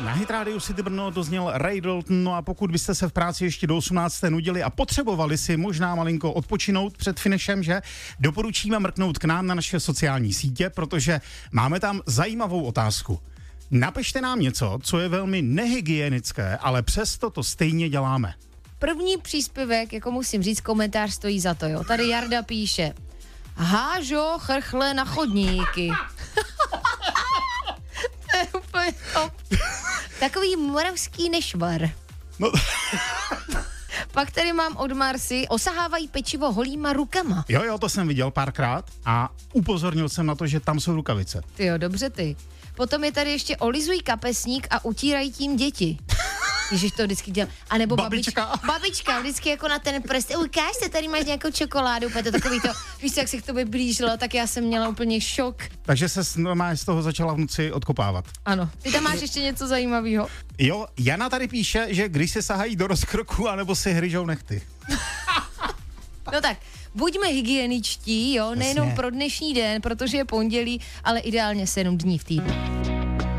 Na Hit Radio City Brno dozněl Ray Dalton, no a pokud byste se v práci ještě do 18. nudili a potřebovali si možná malinko odpočinout před finišem, že? Doporučíme mrknout k nám na naše sociální sítě, protože máme tam zajímavou otázku. Napište nám něco, co je velmi nehygienické, ale přesto to stejně děláme. První příspěvek, jako musím říct, komentář stojí za to, jo. Tady Jarda píše: hážo chrchle na chodníky. To je úplně top. Takový moravský nešvar. No. Pak tady mám od Marsy: osahávají pečivo holýma rukama. Jo, to jsem viděl párkrát a upozornil jsem na to, že tam jsou rukavice. Tyjo, dobře ty. Potom je tady ještě: olizují kapesník a utírají tím děti. Ježiš, to vždycky dělám. A nebo babička vždycky jako na ten prst. Ukáž se, tady máš nějakou čokoládu. Úplně to takový to, víš, jak se k tobě blížilo, tak já jsem měla úplně šok. Takže se normálně z toho začala v noci odkopávat. Ano. Ty tam máš ještě něco zajímavého? Jo, Jana tady píše, že když se sahají do rozkroku, anebo si hryžou nechty. No tak, buďme hygieničtí, jo, nejenom pro dnešní den, protože je pondělí, ale ideálně 7 dní v týdnu.